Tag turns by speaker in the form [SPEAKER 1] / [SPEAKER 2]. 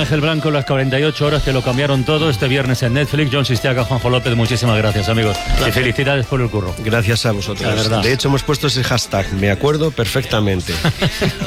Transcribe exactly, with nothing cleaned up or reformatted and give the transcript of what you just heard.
[SPEAKER 1] Ángel Blanco, Las cuarenta y ocho horas que lo cambiaron todo, este viernes en Netflix. John Sistiaga, Juanjo López, muchísimas gracias, amigos. Gracias. Y felicidades por el curro.
[SPEAKER 2] Gracias a vosotros. De hecho, hemos puesto ese hashtag, me acuerdo perfectamente.